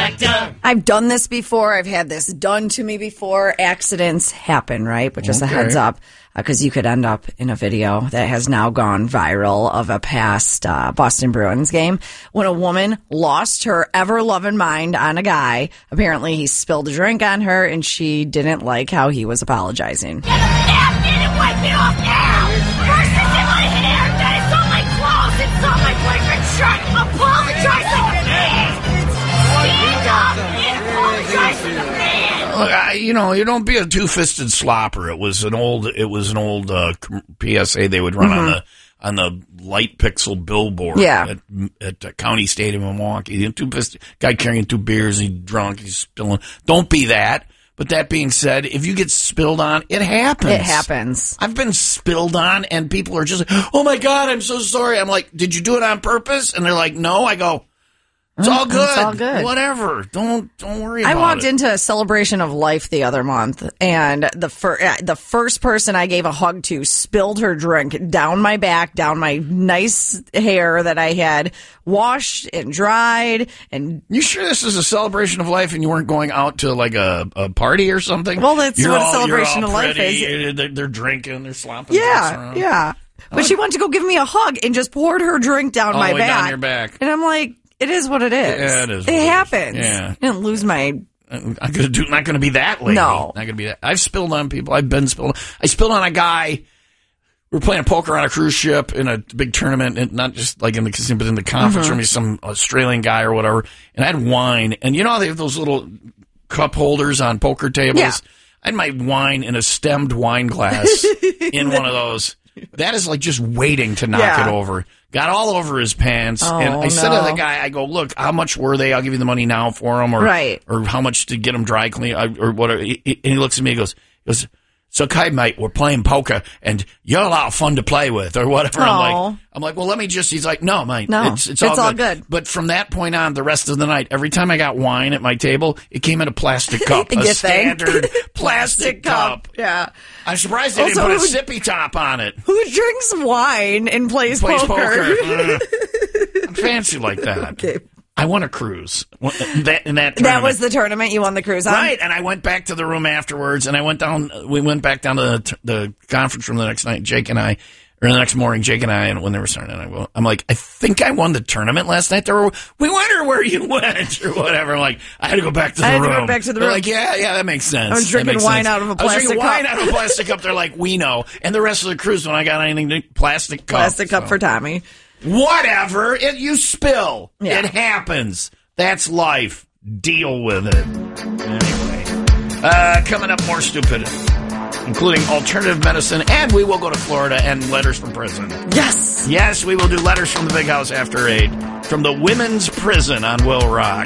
factor. I've done this before. I've had this done to me before. Accidents happen, right? But just a heads up, because you could end up in a video that has now gone viral of a past Boston Bruins game when a woman lost her ever-loving mind on a guy. Apparently, he spilled a drink on her, and she didn't like how he was apologizing. Get a napkin and wipe it off now! First it's in my hair, then it's on my clothes, it's on my boyfriend's shirt! Apologize like a man! Stand up and apologize like a man! Look, you don't be a two-fisted slopper. It was an old PSA they would run on the light pixel billboard at County Stadium in Milwaukee. Two-fisted guy carrying 2 beers, he's drunk, he's spilling. Don't be that. But that being said, if you get spilled on, it happens. It happens. I've been spilled on, and people are just like, oh, my God, I'm so sorry. I'm like, did you do it on purpose? And they're like, no. I go, it's all good. It's all good. Whatever. Don't worry about it. I walked into a celebration of life the other month, and the first person I gave a hug to spilled her drink down my back, down my nice hair that I had washed and dried. And you sure this is a celebration of life and you weren't going out to like a party or something? Well, that's what a celebration of life is. They're drinking, they're slopping. Yeah. But she went to go give me a hug and just poured her drink down my back. Down your back. And I'm like, it is what it is. Yeah, it is. It happens. Yeah. I didn't lose my. I'm not going to be that lady. No. Not going to be that. I've spilled on people. I've been spilled. I spilled on a guy. We were playing poker on a cruise ship in a big tournament, and not just like in the casino, but in the conference room. He's some Australian guy or whatever. And I had wine. And you know how they have those little cup holders on poker tables? Yeah. I had my wine in a stemmed wine glass in one of those. That is like just waiting to knock it over. Got all over his pants. And I said to the guy, I go, look, how much were they? I'll give you the money now for them. Or how much to get them dry clean or whatever. And he looks at me and goes, it's okay, mate. We're playing poker, and you're a lot of fun to play with, or whatever. I'm like, well, let me just. He's like, no, mate, it's all good. But from that point on, the rest of the night, every time I got wine at my table, it came in a plastic cup, a standard plastic cup. Yeah, I'm surprised they didn't put a sippy top on it. Who drinks wine and plays poker? I'm fancy like that. Okay. I won a cruise. That was the tournament you won the cruise on? Right, and I went back to the room afterwards, and we went back down to the conference room the next night, or the next morning, Jake and I, and when they were starting, I'm like, I think I won the tournament last night. We wonder where you went, or whatever. I'm like, I had to go back to the room. To go back to the room. They're like, yeah, that makes sense. I was drinking wine out of a plastic cup. Wine out of a plastic cup. They're like, we know. And the rest of the cruise, when I got anything, plastic cup. Plastic cup for Tommy. Whatever. You spill. Yeah. It happens. That's life. Deal with it. Anyway. Coming up, more stupidity, including alternative medicine, and we will go to Florida and letters from prison. Yes. Yes, we will do letters from the big house after 8 from the women's prison on Will Rock.